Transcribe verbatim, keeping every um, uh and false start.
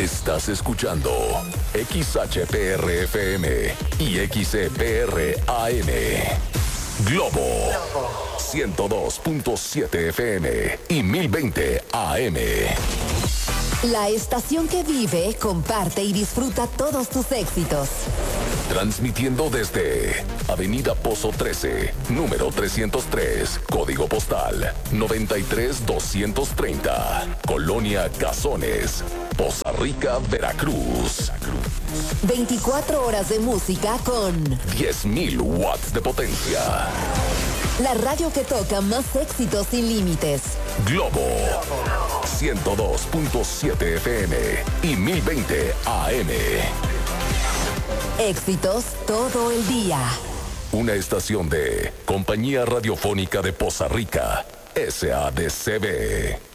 Estás escuchando X H P R F M y X E P R A M. Globo ciento dos punto siete F M y mil veinte A M. La estación que vive, comparte y disfruta todos tus éxitos. Transmitiendo desde Avenida Pozo trece, número trescientos tres, código postal noventa y tres doscientos treinta, Colonia Cazones, Poza Rica, Veracruz. veinticuatro horas de música con diez mil watts de potencia. La radio que toca más éxitos sin límites. Globo ciento dos punto siete F M y mil veinte A M. Éxitos todo el día. Una estación de Compañía Radiofónica de Poza Rica, S A D C B.